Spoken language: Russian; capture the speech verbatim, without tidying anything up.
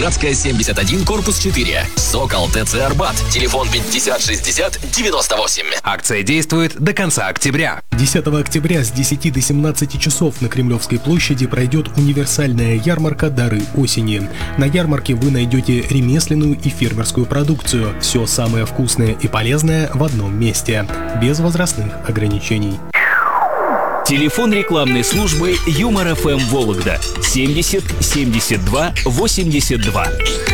Ленинградская, семьдесят один, корпус четыре. Сокол ТЦ Арбат. Телефон пятьдесят шестьдесят девяносто восемь. Акция действует до конца октября. десятого октября с десяти до семнадцати часов на Кремлевской площади пройдет универсальная ярмарка «Дары осени». На ярмарке вы найдете ремесленную и фермерскую продукцию. Все самое вкусное и полезное в одном месте. Без возрастных ограничений. Телефон рекламной службы Юмор ФМ Вологда семьдесят семьдесят два восемьдесят два.